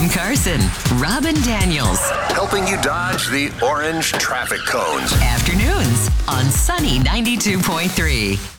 John Carson, Robin Daniels. Helping you dodge the orange traffic cones. Afternoons on Sunny 92.3.